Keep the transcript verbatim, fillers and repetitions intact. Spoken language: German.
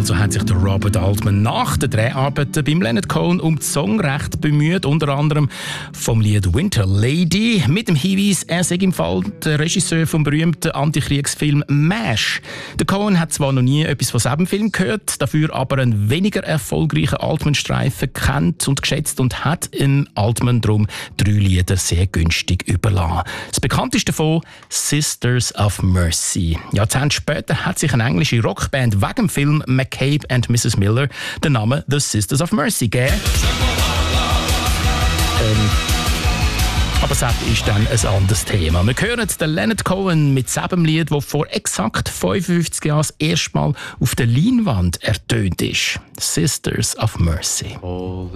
so hat sich der Robert Altman nach den Dreharbeiten beim Leonard Cohen um das Songrecht bemüht, unter anderem vom Lied Winter Lady, mit dem Hinweis, er sei im Fall der Regisseur vom berühmten Antikriegsfilm MASH. Der Cohen hat zwar noch nie etwas von diesem Film gehört, dafür aber einen weniger erfolgreichen Altman-Streifen kennt und geschätzt und hat im Altman darum drei Lieder sehr günstig überlassen. Das bekannteste davon Sisters of Mercy. Jahrzehnte später hat sich eine englische Rockband wegen dem Film McCabe and Missus Miller den Namen The Sisters of Mercy gegeben. Ähm, aber das ist dann ein anderes Thema. Wir hören den Leonard Cohen mit diesem Lied, das vor exakt fünfundfünfzig Jahren das erste Mal auf der Leinwand ertönt ist. Sisters of Mercy. All